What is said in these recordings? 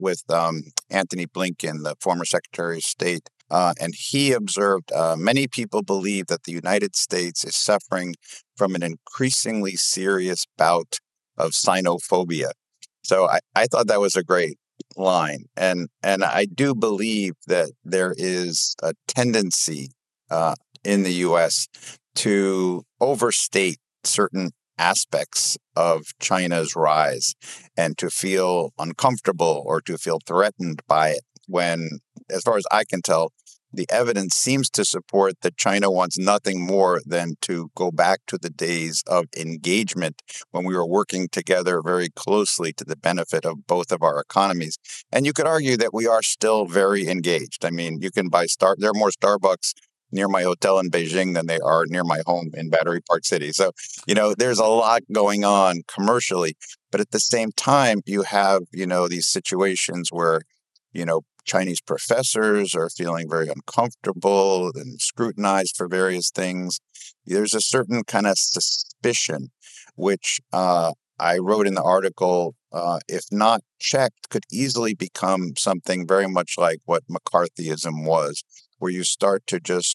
with Anthony Blinken, the former Secretary of State, and he observed many people believe that the United States is suffering from an increasingly serious bout of Sinophobia. So I thought that was a great line, and I do believe that there is a tendency in the U.S. to overstate certain aspects of China's rise and to feel uncomfortable or to feel threatened by it when, as far as I can tell, the evidence seems to support that China wants nothing more than to go back to the days of engagement when we were working together very closely to the benefit of both of our economies. And you could argue that we are still very engaged. I mean, you can buy there are more Starbucks near my hotel in Beijing than they are near my home in Battery Park City. So, there's a lot going on commercially, but at the same time, you have, these situations where, Chinese professors are feeling very uncomfortable and scrutinized for various things. There's a certain kind of suspicion, which I wrote in the article, if not checked, could easily become something very much like what McCarthyism was, where you start to just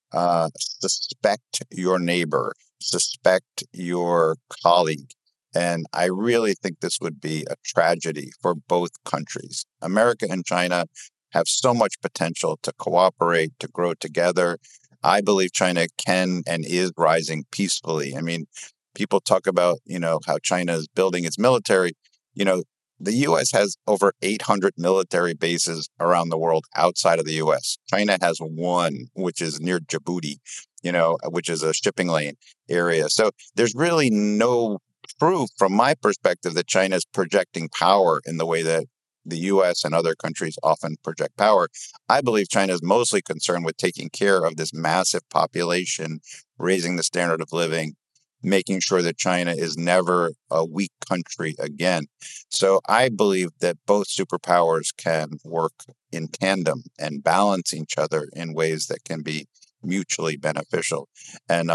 suspect your neighbor, suspect your colleague. And I really think this would be a tragedy for both countries. America and China have so much potential to cooperate, to grow together. I believe China can and is rising peacefully. I mean, people talk about, how China is building its military. The U.S. has over 800 military bases around the world outside of the U.S. China has one, which is near Djibouti, which is a shipping lane area. So there's really no proof from my perspective that China is projecting power in the way that the U.S. and other countries often project power. I believe China is mostly concerned with taking care of this massive population, raising the standard of living, making sure that China is never a weak country again. So I believe that both superpowers can work in tandem and balance each other in ways that can be mutually beneficial. And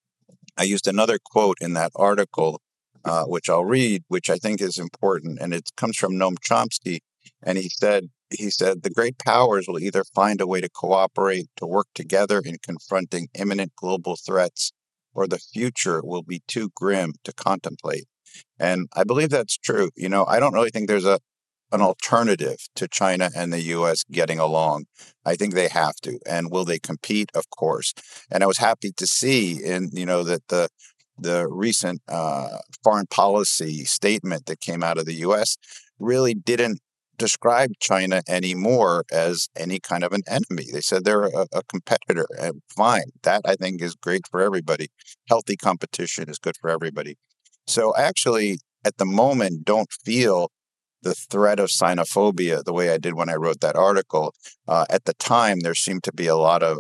I used another quote in that article, which I'll read, which I think is important, and it comes from Noam Chomsky. And he said, the great powers will either find a way to cooperate, to work together in confronting imminent global threats, or the future will be too grim to contemplate. And I believe that's true. I don't really think there's an alternative to China and the U.S. getting along. I think they have to. And will they compete? Of course. And I was happy to see that the recent foreign policy statement that came out of the U.S. really didn't describe China anymore as any kind of an enemy. They said they're a competitor. And fine. That, I think, is great for everybody. Healthy competition is good for everybody. So actually, at the moment, don't feel the threat of Sinophobia the way I did when I wrote that article. At the time, there seemed to be a lot of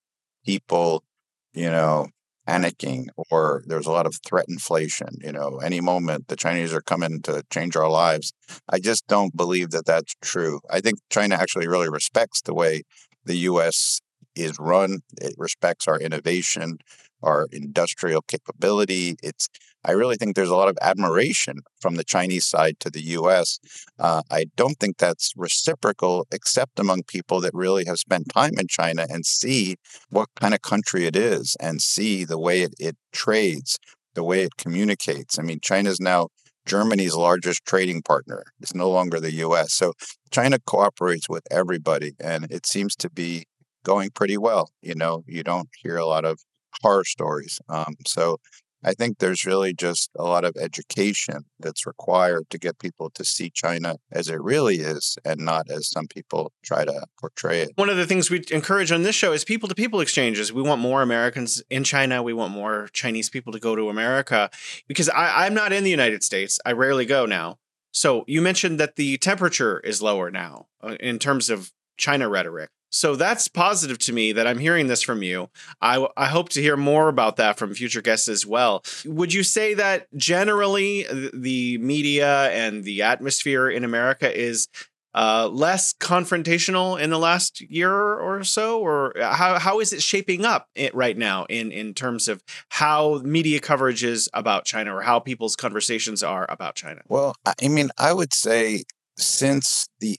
people, panicking, or there's a lot of threat inflation. Any moment the Chinese are coming to change our lives. I just don't believe that that's true. I think China actually really respects the way the U.S. is run. It respects our innovation, our industrial capability. I really think there's a lot of admiration from the Chinese side to the U.S. I don't think that's reciprocal, except among people that really have spent time in China and see what kind of country it is and see the way it trades, the way it communicates. I mean, China is now Germany's largest trading partner. It's no longer the U.S. So China cooperates with everybody, and it seems to be going pretty well. You don't hear a lot of horror stories. So I think there's really just a lot of education that's required to get people to see China as it really is and not as some people try to portray it. One of the things we encourage on this show is people-to-people exchanges. We want more Americans in China. We want more Chinese people to go to America because I'm not in the United States. I rarely go now. So you mentioned that the temperature is lower now in terms of China rhetoric. So that's positive to me that I'm hearing this from you. I hope to hear more about that from future guests as well. Would you say that generally the media and the atmosphere in America is less confrontational in the last year or so? Or how is it shaping up right now in terms of how media coverage is about China or how people's conversations are about China? Well, I mean, I would say since the